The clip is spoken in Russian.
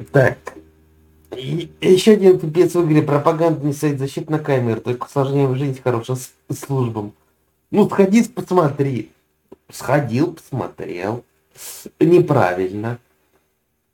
Так. И еще один пипец в игре. Пропагандный сайт защита на камеру. Только усложняем жизнь хорошим службам. Ну, сходи, посмотри. Сходил, посмотрел. Неправильно.